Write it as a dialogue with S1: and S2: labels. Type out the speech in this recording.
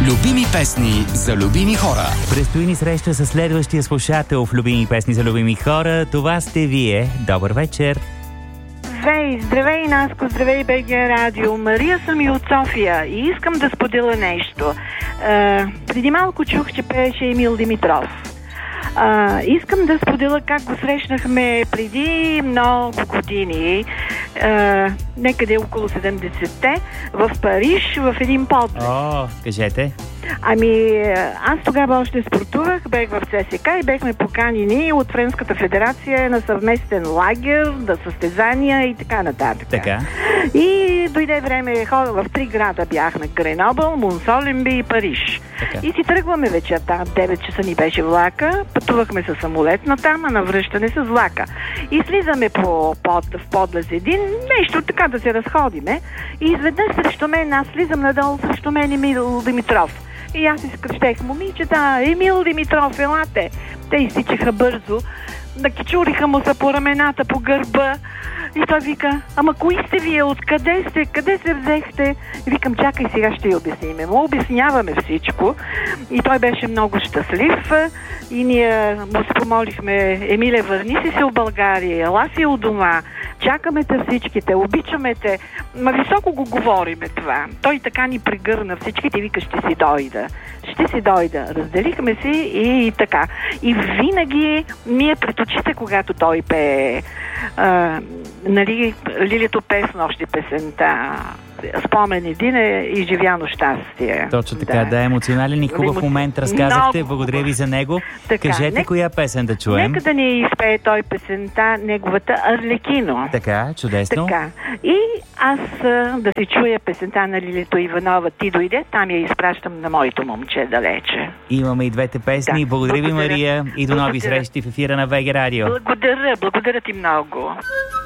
S1: Любими песни за любими хора.
S2: Предстои ни среща с следващия слушател в Любими песни за любими хора. Това сте вие. Добър вечер.
S3: Здравей, Наско, здравей, БГ Радио. Мария съм и от София и искам да споделя нещо. Преди малко чух, че пееше Емил Димитров. Искам да споделя как го срещнахме преди много години, некъде около 70-те, в Париж, в един подлез.
S2: Кажете.
S3: Аз тогава още спортувах, бех в ЦСК и бехме поканени от Френската федерация на съвместен лагер, на състезания и така нататък.
S2: Така.
S3: И дойде време, в 3 града бяхме: Гренобъл, Монсолемби и Париж.
S2: Така.
S3: И си тръгваме вечерта, 9 часа ни беше влака, пътувахме с самолет натам, а навръщане с влака. И слизаме в подлез един, нещо така да се разходиме. И изведнъж срещу мен, аз слизам надолу, срещу мен Емил Димитров. И аз изкръщех: момичета, Емил Димитров, елате! Те изтичаха бързо, накичуриха му се по рамената, по гърба. И той вика: ама кои сте вие? Откъде сте? Къде се взехте? И викам: чакай, сега ще й обясним. Му обясняваме всичко. И той беше много щастлив. И ние му се помолихме: Емиле, върни си се в България, ела си у дома, чакаме те всичките, обичаме те. Високо го говориме това. Той така ни прегърна всичките и вика: ще си дойда. Ще си дойда. Разделихме си и така. И винаги ми е пред очите, когато той пее. Лилито пее в нощи песента. Спомен един е изживяно щастие.
S2: Точно така, да, емоционален и хубав момент разказахте.
S3: Много.
S2: Благодаря ви за него.
S3: Така,
S2: Кажете коя песен да чуем.
S3: Нека да ни изпее той песента, неговата Арлекино.
S2: Така, чудесно.
S3: Така. И аз да си чуя песента на Лилито Иванова "Ти дойде", там я изпращам на моето момче далече.
S2: Имаме и двете песни.
S3: Да.
S2: Благодаря ви, Мария, и до нови срещи в ефира на ВГ Радио.
S3: Благодаря ти много.